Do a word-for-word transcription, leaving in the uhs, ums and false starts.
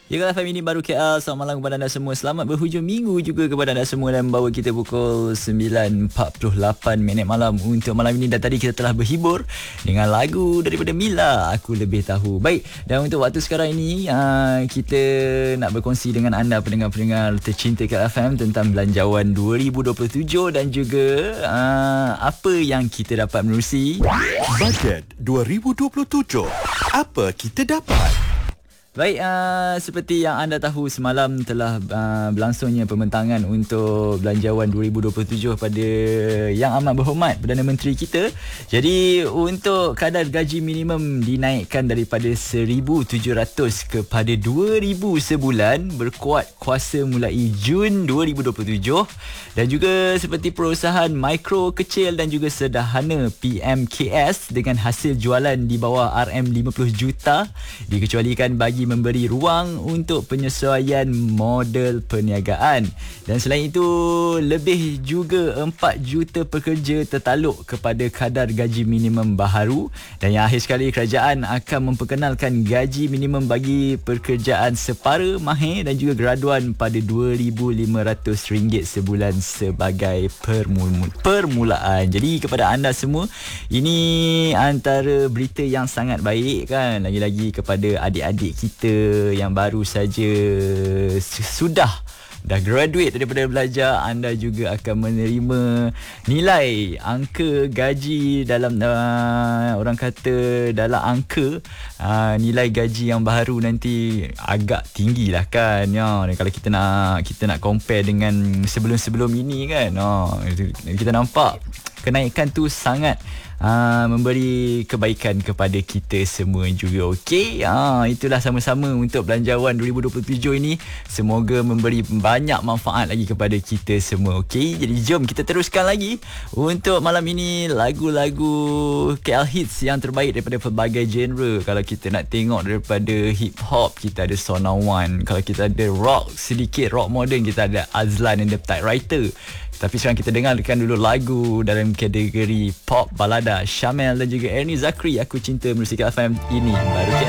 Ya, K F M ini baru K L. Selamat malam kepada anda semua. Selamat berhujung minggu juga kepada anda semua, dan membawa kita pukul sembilan empat puluh lapan minit malam untuk malam ini. Dan tadi kita telah berhibur dengan lagu daripada Mila, Aku Lebih Tahu. Baik, dan untuk waktu sekarang ini uh, kita nak berkongsi dengan anda pendengar-pendengar tercinta K F M tentang belanjawan dua ribu dua puluh tujuh dan juga uh, apa yang kita dapat menerusi. Bajet dua ribu dua puluh tujuh. Apa kita dapat? Baik, uh, seperti yang anda tahu, semalam telah uh, berlangsungnya pembentangan untuk belanjawan dua ribu dua puluh tujuh pada Yang Amat Berhormat Perdana Menteri kita. Jadi untuk kadar gaji minimum dinaikkan daripada seribu tujuh ratus kepada dua ribu sebulan, berkuat kuasa mulai Jun dua ribu dua puluh tujuh. Dan juga seperti perusahaan mikro, kecil dan juga sederhana P M K S dengan hasil jualan di bawah R M lima puluh juta dikecualikan bagi memberi ruang untuk penyesuaian model perniagaan. Dan selain itu, lebih juga empat juta pekerja tertaluk kepada kadar gaji minimum baharu. Dan yang akhir sekali, kerajaan akan memperkenalkan gaji minimum bagi pekerjaan separa, mahir dan juga graduan pada dua ribu lima ratus ringgit sebulan sebagai permul- permulaan. Jadi kepada anda semua, ini antara berita yang sangat baik kan, lagi-lagi kepada adik-adik kita yang baru saja sudah dah graduate daripada belajar. Anda juga akan menerima nilai angka gaji dalam uh, orang kata dalam angka uh, nilai gaji yang baru nanti agak tinggi lah kan ya. Dan kalau kita nak kita nak compare dengan sebelum-sebelum ini kan, oh, kita nampak kenaikan tu sangat Uh, memberi kebaikan kepada kita semua juga. Okey, uh, itulah sama-sama untuk belanjawan dua ribu dua puluh tujuh ini. Semoga memberi banyak manfaat lagi kepada kita semua. Okey, jadi jom kita teruskan lagi untuk malam ini lagu-lagu K L Hits yang terbaik daripada pelbagai genre. Kalau kita nak tengok daripada hip hop, kita ada Sona One. Kalau kita ada rock, sedikit rock modern, kita ada Azlan and the Typewriter. Tapi sekarang kita dengarkan dulu lagu dalam kategori pop balada, Syamel dan juga Ernie Zakri, Aku Cinta, menerusi K F M. Ini baru K